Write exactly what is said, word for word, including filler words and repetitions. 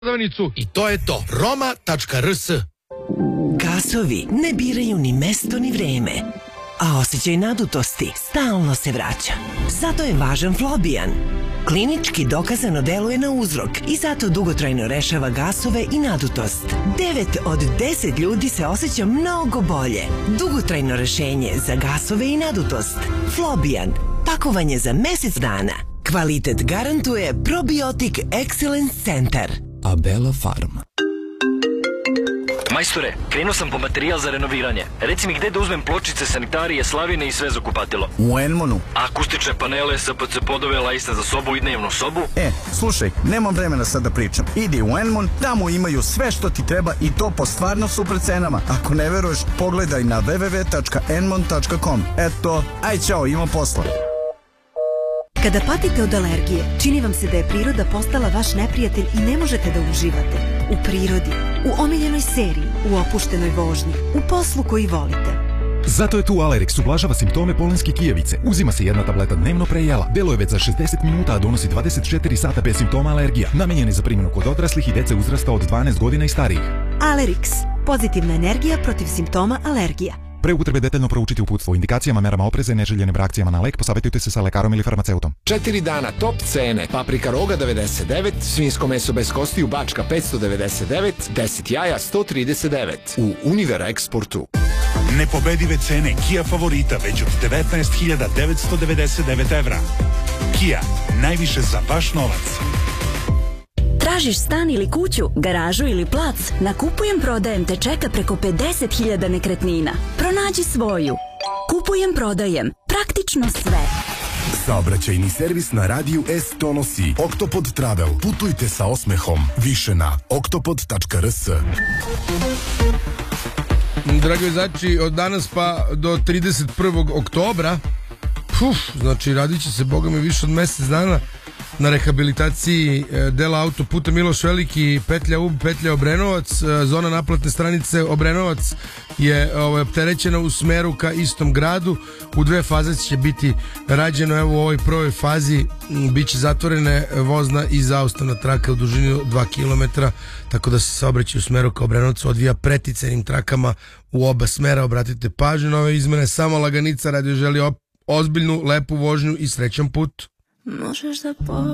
prodavnicu. I to je to. roma tačka r s. Gasovi ne biraju ni mesto ni vreme, a osjećaj nadutosti stalno se vraća. Zato je važan Flobijan. Klinički dokazano deluje na uzrok i zato dugotrajno rešava gasove i nadutost. devet od deset ljudi se osjeća mnogo bolje. Dugotrajno rešenje za gasove i nadutost. Flobijan. Pakovanje za mesec dana. Kvalitet garantuje Probiotic Excellence Centar. Abela Farm. Majstore, krenuo sam po materijal za renoviranje. Reci mi gde da uzmem pločice, sanitarije, slavine i sve za kupatilo. U Enmonu. A akustične panele, S P C podove, lajsne za sobu i dnevnu sobu? E, slušaj, nemam vremena sad da pričam. Idi u Enmon, tamo imaju sve što ti treba i to po stvarno super cenama. Ako ne veruješ, pogledaj na w w w tačka enmon tačka com. Eto, aj čao, imam posla. Kada patite od alergije, čini vam se da je priroda postala vaš neprijatelj i ne možete da uživate. U prirodi, u omiljenoj seriji, u opuštenoj vožnji, u poslu koji volite. Zato je tu Alerix, ublažava simptome polenske kijevice. Uzima se jedna tableta dnevno pre jela. Delo je već za šezdeset minuta, a donosi dvadeset četiri sata bez simptoma alergija. Namenjen je za primjenu kod odraslih i dece uzrasta od dvanaest godina i starijih. Alerix, pozitivna energija protiv simptoma alergija. Pre upotrebe detaljno proučiti uputstvo o indikacijama, merama opreza i neželjenim reakcijama na lek, posavetujte se sa lekarom ili farmaceutom. Četiri dana top cene. Paprika roga devedeset devet, svinjsko meso bez kostiju Bačka petsto devedeset devet, deset jaja sto trideset devet. U Univer Eksportu. Nepobedive cene Kia Favorita već od devetnaest hiljada devetsto devedeset devet evra. Kia, najviše za vaš novac. Tražiš stan ili kuću, garažu ili plac? Na Kupujem prodajem te čeka preko pedeset hiljada nekretnina. Pronađi svoju. Kupujem prodajem. Praktično sve. Saobraćajni servis na radiju S donosi Oktopod Travel. Putujte sa osmehom. Više na oktopod tačka r s. Dragi vozači, od danas pa do trideset prvog oktobra, puf, znači radit će se, boga mi, više od mjesec dana na rehabilitaciji dela autoputa Miloš Veliki, petlja Ub, petlja Obrenovac. Zona naplatne stranice Obrenovac je ovaj, opterećena u smeru ka istom gradu. U dve faze će biti rađeno. Evo u ovoj prvoj fazi bit će zatvorene vozna i zaustavna traka u dužini dva kilometra, tako da se saobraćaj u smeru ka Obrenovcu odvija preticajnim trakama u oba smera. Obratite pažnju na ove izmene. Samo Laganica radio želi ozbiljnu, lepu vožnju i srećan put. Možeš da po